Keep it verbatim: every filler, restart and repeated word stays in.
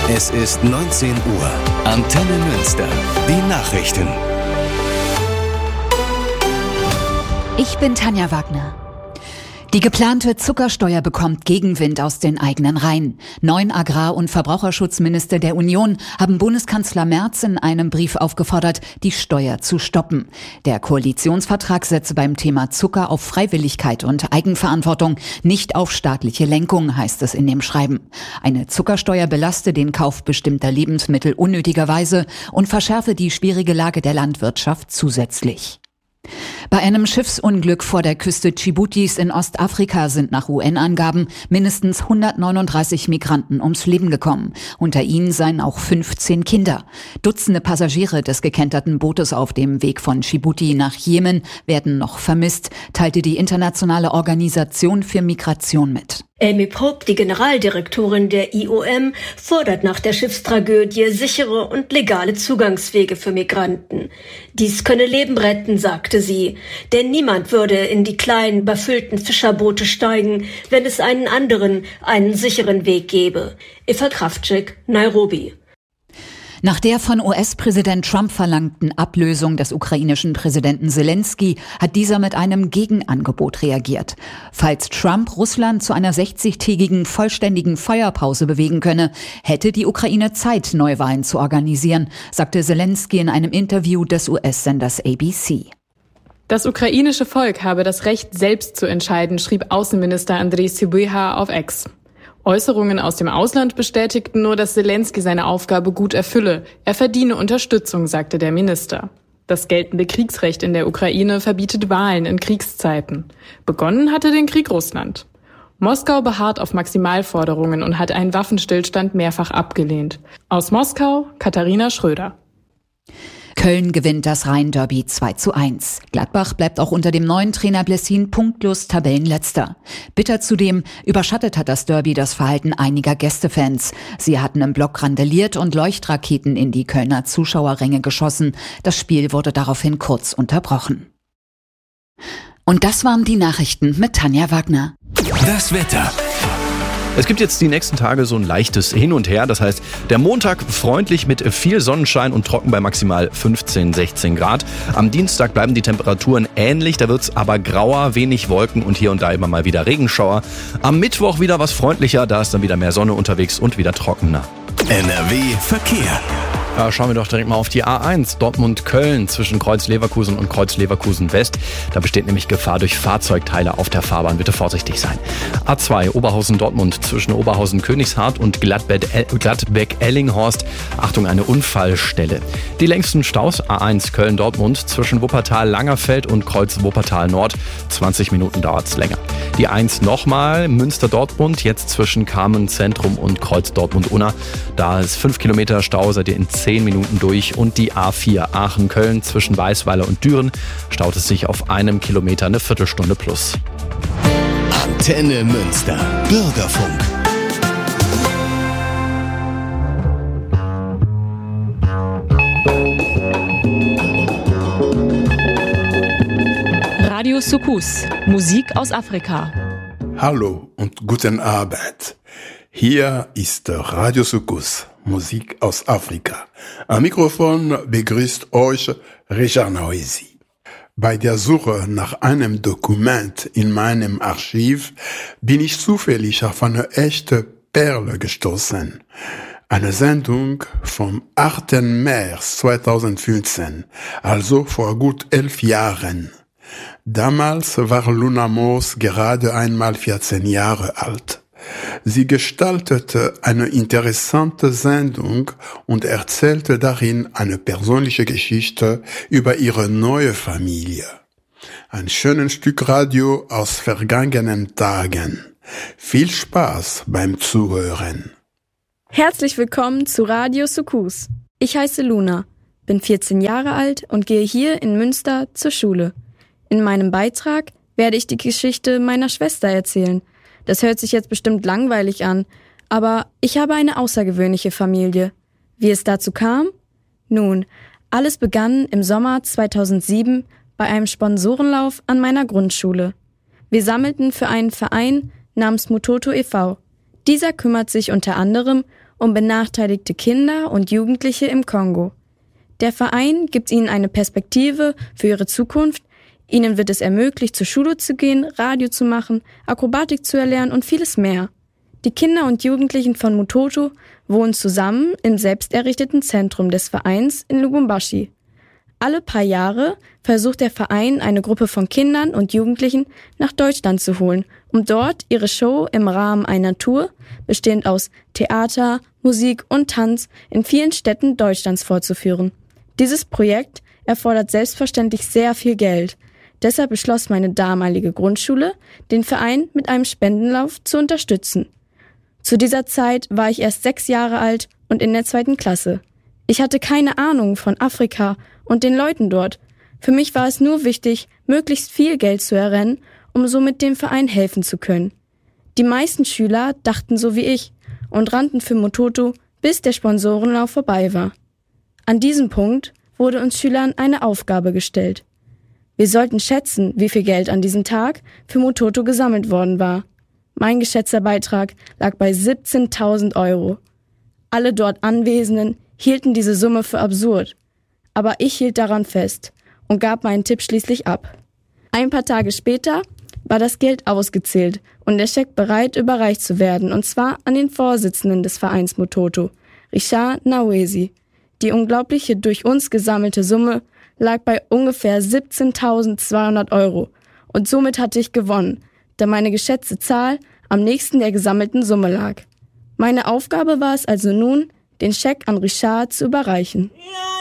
Es ist neunzehn Uhr. Antenne Münster. Die Nachrichten. Ich bin Tanja Wagner. Die geplante Zuckersteuer bekommt Gegenwind aus den eigenen Reihen. Neun Agrar- und Verbraucherschutzminister der Union haben Bundeskanzler Merz in einem Brief aufgefordert, die Steuer zu stoppen. Der Koalitionsvertrag setze beim Thema Zucker auf Freiwilligkeit und Eigenverantwortung, nicht auf staatliche Lenkung, heißt es in dem Schreiben. Eine Zuckersteuer belaste den Kauf bestimmter Lebensmittel unnötigerweise und verschärfe die schwierige Lage der Landwirtschaft zusätzlich. Bei einem Schiffsunglück vor der Küste Dschibutis in Ostafrika sind nach U N-Angaben mindestens hundertneununddreißig Migranten ums Leben gekommen. Unter ihnen seien auch fünfzehn Kinder. Dutzende Passagiere des gekenterten Bootes auf dem Weg von Dschibuti nach Jemen werden noch vermisst, teilte die Internationale Organisation für Migration mit. Amy Pope, die Generaldirektorin der I O M, fordert nach der Schiffstragödie sichere und legale Zugangswege für Migranten. Dies könne Leben retten, sagte sie. Denn niemand würde in die kleinen, überfüllten Fischerboote steigen, wenn es einen anderen, einen sicheren Weg gäbe. Eva Kraftschick, Nairobi. Nach der von U S-Präsident Trump verlangten Ablösung des ukrainischen Präsidenten Selensky hat dieser mit einem Gegenangebot reagiert. Falls Trump Russland zu einer sechzigtägigen vollständigen Feuerpause bewegen könne, hätte die Ukraine Zeit, Neuwahlen zu organisieren, sagte Selensky in einem Interview des U S-Senders A B C. Das ukrainische Volk habe das Recht, selbst zu entscheiden, schrieb Außenminister Andriy Sybiha auf X. Äußerungen aus dem Ausland bestätigten nur, dass Selensky seine Aufgabe gut erfülle. Er verdiene Unterstützung, sagte der Minister. Das geltende Kriegsrecht in der Ukraine verbietet Wahlen in Kriegszeiten. Begonnen hatte den Krieg Russland. Moskau beharrt auf Maximalforderungen und hat einen Waffenstillstand mehrfach abgelehnt. Aus Moskau, Katharina Schröder. Köln gewinnt das Rhein-Derby zwei zu eins. Gladbach bleibt auch unter dem neuen Trainer Blessin punktlos Tabellenletzter. Bitter zudem überschattet hat das Derby das Verhalten einiger Gästefans. Sie hatten im Block randaliert und Leuchtraketen in die Kölner Zuschauerränge geschossen. Das Spiel wurde daraufhin kurz unterbrochen. Und das waren die Nachrichten mit Tanja Wagner. Das Wetter. Es gibt jetzt die nächsten Tage so ein leichtes Hin und Her. Das heißt, der Montag freundlich mit viel Sonnenschein und trocken bei maximal fünfzehn, sechzehn Grad. Am Dienstag bleiben die Temperaturen ähnlich. Da wird's aber grauer, wenig Wolken und hier und da immer mal wieder Regenschauer. Am Mittwoch wieder was freundlicher. Da ist dann wieder mehr Sonne unterwegs und wieder trockener. N R W Verkehr. Ja, schauen wir doch direkt mal auf die A eins, Dortmund-Köln zwischen Kreuz-Leverkusen und Kreuz-Leverkusen-West. Da besteht nämlich Gefahr durch Fahrzeugteile auf der Fahrbahn. Bitte vorsichtig sein. A zwei, Oberhausen-Dortmund zwischen Oberhausen-Königshardt und Gladbeck-Ellinghorst. Achtung, eine Unfallstelle. Die längsten Staus A eins Köln-Dortmund zwischen Wuppertal-Langerfeld und Kreuz-Wuppertal-Nord. zwanzig Minuten dauert's länger. Die eins nochmal, Münster-Dortmund, jetzt zwischen Kamen-Zentrum und Kreuz-Dortmund-Unna. Da ist fünf Kilometer Stau, seid ihr in zehn Minuten durch. Und die A vier Aachen-Köln zwischen Weißweiler und Düren staut es sich auf einem Kilometer eine Viertelstunde plus. Antenne Münster. Bürgerfunk. Radio Sukus, Musik aus Afrika. Hallo und guten Abend. Hier ist Radio Sukus, Musik aus Afrika. Am Mikrofon begrüßt euch Richard Noisy. Bei der Suche nach einem Dokument in meinem Archiv bin ich zufällig auf eine echte Perle gestoßen. Eine Sendung vom achten März zweitausendfünfzehn, also vor gut elf Jahren. Damals war Luna Moos gerade einmal vierzehn Jahre alt. Sie gestaltete eine interessante Sendung und erzählte darin eine persönliche Geschichte über ihre neue Familie. Ein schönes Stück Radio aus vergangenen Tagen. Viel Spaß beim Zuhören. Herzlich willkommen zu Radio Sukus. Ich heiße Luna, bin vierzehn Jahre alt und gehe hier in Münster zur Schule. In meinem Beitrag werde ich die Geschichte meiner Schwester erzählen. Das hört sich jetzt bestimmt langweilig an, aber ich habe eine außergewöhnliche Familie. Wie es dazu kam? Nun, alles begann im Sommer zweitausendsieben bei einem Sponsorenlauf an meiner Grundschule. Wir sammelten für einen Verein namens Mutoto e V. Dieser kümmert sich unter anderem um benachteiligte Kinder und Jugendliche im Kongo. Der Verein gibt ihnen eine Perspektive für ihre Zukunft. Ihnen wird es ermöglicht, zur Schule zu gehen, Radio zu machen, Akrobatik zu erlernen und vieles mehr. Die Kinder und Jugendlichen von Mutoto wohnen zusammen im selbsterrichteten Zentrum des Vereins in Lubumbashi. Alle paar Jahre versucht der Verein, eine Gruppe von Kindern und Jugendlichen nach Deutschland zu holen, um dort ihre Show im Rahmen einer Tour, bestehend aus Theater, Musik und Tanz, in vielen Städten Deutschlands vorzuführen. Dieses Projekt erfordert selbstverständlich sehr viel Geld. Deshalb beschloss meine damalige Grundschule, den Verein mit einem Spendenlauf zu unterstützen. Zu dieser Zeit war ich erst sechs Jahre alt und in der zweiten Klasse. Ich hatte keine Ahnung von Afrika und den Leuten dort. Für mich war es nur wichtig, möglichst viel Geld zu errennen, um somit dem Verein helfen zu können. Die meisten Schüler dachten so wie ich und rannten für Mutoto, bis der Sponsorenlauf vorbei war. An diesem Punkt wurde uns Schülern eine Aufgabe gestellt. Wir sollten schätzen, wie viel Geld an diesem Tag für Mutoto gesammelt worden war. Mein geschätzter Beitrag lag bei siebzehntausend Euro. Alle dort Anwesenden hielten diese Summe für absurd. Aber ich hielt daran fest und gab meinen Tipp schließlich ab. Ein paar Tage später war das Geld ausgezählt und der Scheck bereit, überreicht zu werden, und zwar an den Vorsitzenden des Vereins Mutoto, Richard Nawesi. Die unglaubliche durch uns gesammelte Summe lag bei ungefähr siebzehntausendzweihundert Euro und somit hatte ich gewonnen, da meine geschätzte Zahl am nächsten der gesammelten Summe lag. Meine Aufgabe war es also nun, den Scheck an Richard zu überreichen. Ja!